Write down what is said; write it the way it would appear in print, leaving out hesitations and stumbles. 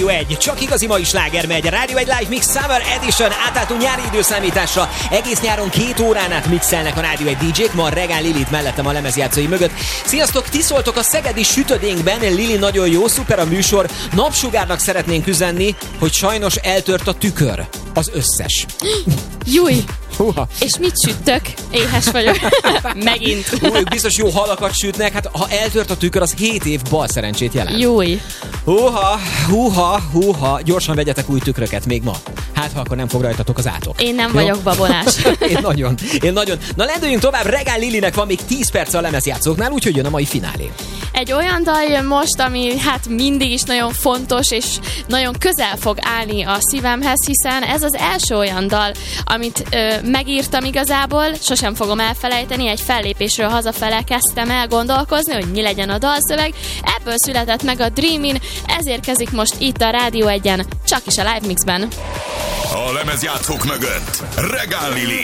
1, csak igazi mai sláger megy. Rádió 1 Live Mix Summer Edition. Átálltunk nyári időszámításra. Egész nyáron 2 órán át mixelnek a Rádió 1 DJ-k. Ma Regál Lilit mellettem a lemezjátszói mögött. Sziasztok, ti szóltok a szegedi sütödénkben. Lili, nagyon jó, szuper a műsor. Napsugárnak szeretnénk üzenni, hogy sajnos eltört a tükör. Az összes. Júj! Húha. És mit sütök? Éhes vagyok. Megint. Ők biztos jó halakat sütnek, hát ha eltört a tükör, az 7 év bal szerencsét jelent. Júj! Húha, gyorsan vegyetek új tükröket még ma. Hát, ha akkor nem fog rajtatok az átok. Én nem vagyok babonás. Én nagyon. Na, lendüljünk tovább, Regál Lilinek van még 10 perc a lemezjátszóknál, úgyhogy jön a mai finálé. Egy olyan dal jön most, ami hát mindig is nagyon fontos, és nagyon közel fog állni a szívemhez, hiszen ez az első olyan dal, amit megírtam igazából, sosem fogom elfelejteni, egy fellépésről hazafele kezdtem el gondolkozni, hogy mi legyen a dalszöveg, ebből született meg a Dreamin, ez érkezik most itt a Rádió 1-en, csak is a Live Mixben. A lemezjátszók mögött Regál Lili.